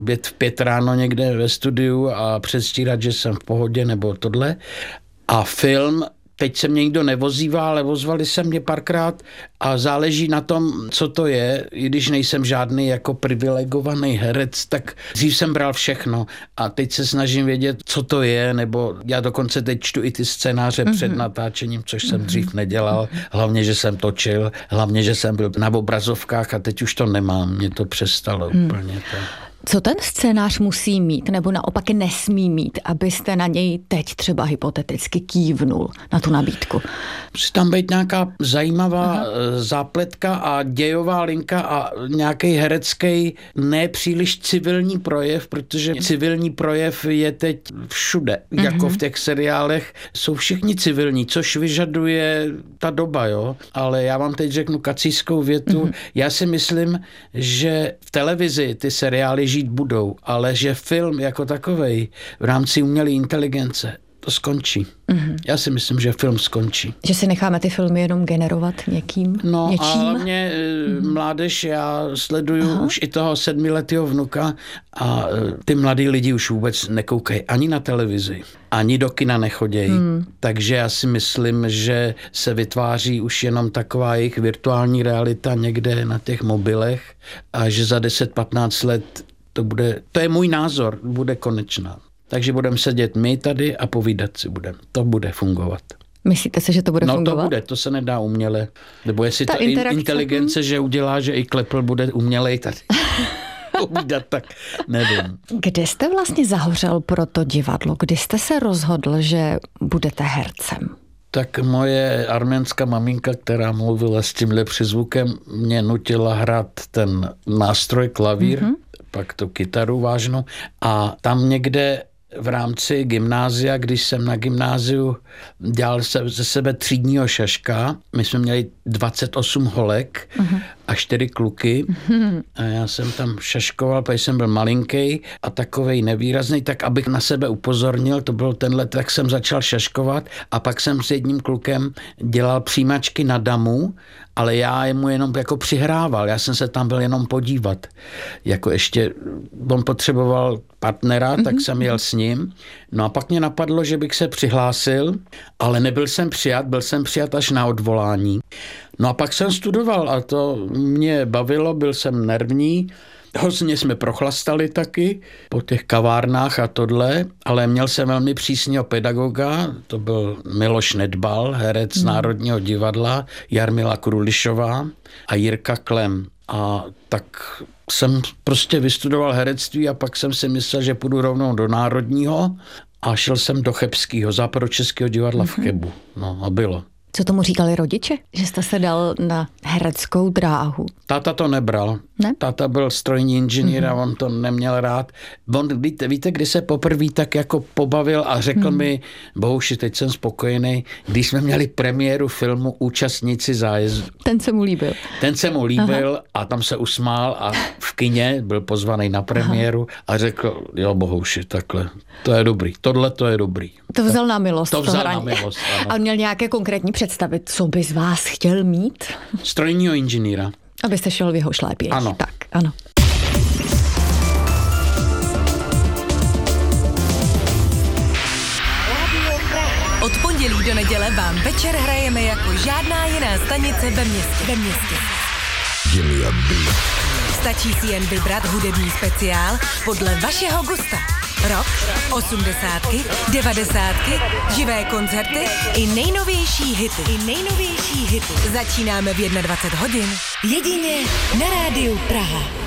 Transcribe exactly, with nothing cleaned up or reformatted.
být v pět ráno někde ve studiu a předstírat, že jsem v pohodě nebo tohle. A film, teď se mě nikdo nevozývá, ale ozvali se mě párkrát a záleží na tom, co to je. I když nejsem žádný jako privilegovaný herec, tak dřív jsem bral všechno a teď se snažím vědět, co to je, nebo já dokonce teď čtu i ty scénáře mm-hmm. před natáčením, což jsem mm-hmm. dřív nedělal. Hlavně, že jsem točil, hlavně, že jsem byl na obrazovkách a teď už to nemám. Mě to přestalo mm. úplně. To. Co ten scénář musí mít, nebo naopak nesmí mít, abyste na něj teď třeba hypoteticky kývnul na tu nabídku? Musí tam být nějaká zajímavá Aha. zápletka a dějová linka a nějaký herecký, ne příliš civilní projev, protože civilní projev je teď všude, mm-hmm. jako v těch seriálech. Jsou všichni civilní, což vyžaduje ta doba, jo. Ale já vám teď řeknu kacískou větu. Mm-hmm. Já si myslím, že v televizi ty seriály žít budou, ale že film jako takovej v rámci umělé inteligence to skončí. Mm-hmm. Já si myslím, že film skončí. Že si necháme ty filmy jenom generovat někým, no, něčím? No a hlavně mm-hmm. mládež, já sleduju Aha. už i toho sedmiletého vnuka a ty mladí lidi už vůbec nekoukají ani na televizi, ani do kina nechodějí. Mm. Takže já si myslím, že se vytváří už jenom taková jejich virtuální realita někde na těch mobilech a že za deset patnáct let to bude, to je můj názor, bude konečná. Takže budeme sedět my tady a povídat si budeme. To bude fungovat. Myslíte si, že to bude no, fungovat? No to bude, to se nedá uměle. Nebo jestli ta to interakce... inteligence, že udělá, že i Klepl bude umělej tady povídat, tak nevím. Kdy jste vlastně zahořel pro to divadlo? Kdy jste se rozhodl, že budete hercem? Tak moje arménská maminka, která mluvila s tímhle přizvukem, mě nutila hrát ten nástroj klavír, mm-hmm. pak tu kytaru vážnou a tam někde v rámci gymnázia, když jsem na gymnáziu dělal se, ze sebe třídního šaška, my jsme měli dvacet osm holek uh-huh. a čtyři kluky uh-huh. a já jsem tam šaškoval, protože jsem byl malinký a takovej nevýrazný, tak abych na sebe upozornil, to bylo tenhle, tak jsem začal šaškovat a pak jsem s jedním klukem dělal přijímačky na damu, ale já mu jenom jako přihrával, já jsem se tam byl jenom podívat. Jako ještě, on potřeboval partnera, mm-hmm. tak jsem jel s ním. No a pak mě napadlo, že bych se přihlásil, ale nebyl jsem přijat, byl jsem přijat až na odvolání. No a pak jsem studoval a to mě bavilo, byl jsem nervní, hodně jsme prochlastali taky po těch kavárnách a tohle, ale měl jsem velmi přísného pedagoga, to byl Miloš Nedbal, herec hmm. Národního divadla, Jarmila Krulišová a Jirka Klem. A tak jsem prostě vystudoval herectví a pak jsem si myslel, že půjdu rovnou do Národního a šel jsem do Chebského, Západočeského divadla hmm. v Chebu. No a bylo. Co tomu říkali rodiče? Že jste se dal na hereckou dráhu? Táta to nebral. Ne? Táta byl strojní inženýr mm-hmm. a on to neměl rád. On, víte, víte, kdy se poprvé tak jako pobavil a řekl mm-hmm. mi, bohuši, teď jsem spokojený, když jsme měli premiéru filmu Účastníci zájezdu. Ten se mu líbil. Ten se mu líbil Aha. a tam se usmál a v kině byl pozvaný na premiéru Aha. a řekl, jo, bohuši, takhle, to je dobrý, tohle to je dobrý. To vzal na milost. To vzal na milost, ano. Ale měl nějaké konkrétní představy, co by z vás chtěl mít? Strojního inženýra. Abyste šel v jeho šlépějích. Ano. Tak, ano. Od pondělí do neděle vám večer hrajeme jako žádná jiná stanice ve městě. Ve městě. Stačí si jen vybrat hudební speciál podle vašeho gusta. Rock, osmdesátky, devadesátky, živé koncerty i nejnovější hity. I nejnovější hity. Začínáme v dvacet jedna hodin. Jedině na rádiu Praha.